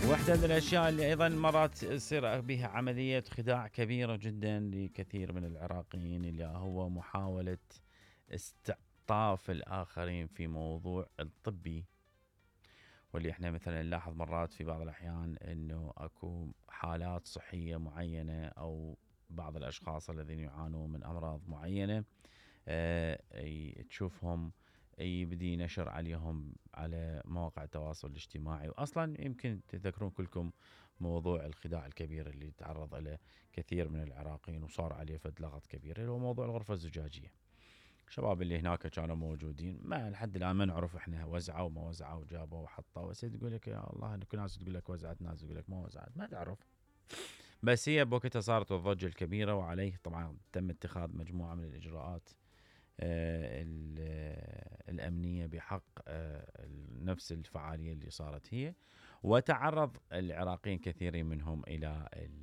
واحدة من الأشياء اللي أيضا مرات يصير بها عملية خداع كبيرة جدا لكثير من العراقيين، اللي هو محاولة استعطاف الآخرين في موضوع الطبي. واللي احنا مثلا نلاحظ مرات في بعض الأحيان أنه أكو حالات صحية معينة أو بعض الأشخاص الذين يعانون من أمراض معينة، تشوفهم يبدي نشر عليهم على مواقع التواصل الاجتماعي. وأصلا يمكن تذكرون كلكم موضوع الخداع الكبير اللي تعرض له كثير من العراقيين وصار عليه فد لغط كبير، اللي هو موضوع الغرفة الزجاجية. الشباب اللي هناك كانوا موجودين ما لحد الآن ما نعرف احنا وزعوا وما وزعوا وجابوا وحطوا، بس تقول لك يا الله ان كل ناس تقول لك وزعت، ناس تقول لك ما وزعت، ما تعرف. بس هي بوقتها صارت الضجة الكبيرة، وعليه طبعا تم اتخاذ مجموعة من الإجراءات الأمنية بحق نفس الفعالية اللي صارت هي. وتعرض العراقيين كثيرين منهم إلى